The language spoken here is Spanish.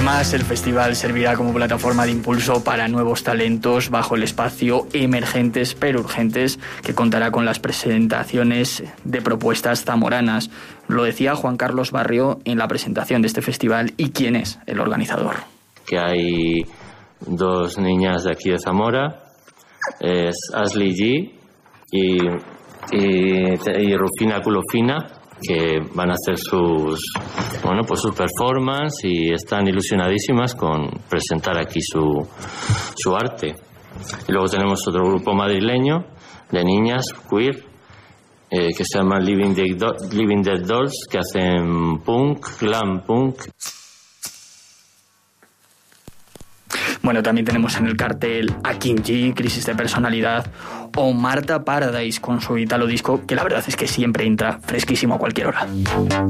Además, el festival servirá como plataforma de impulso para nuevos talentos bajo el espacio Emergentes pero Urgentes, que contará con las presentaciones de propuestas zamoranas. Lo decía Juan Carlos Barrio en la presentación de este festival. ¿Y quién es el organizador? Que hay 2 niñas de aquí de Zamora, es Ashley G y Rufina Culofina, que van a hacer sus performance y están ilusionadísimas con presentar aquí su arte. Y luego tenemos otro grupo madrileño de niñas queer que se llama Living Dead Dolls, que hacen punk, glam punk. Bueno, también tenemos en el cartel a King G, Crisis de Personalidad, o Marta Paradise con su Italo Disco, que la verdad es que siempre entra fresquísimo a cualquier hora.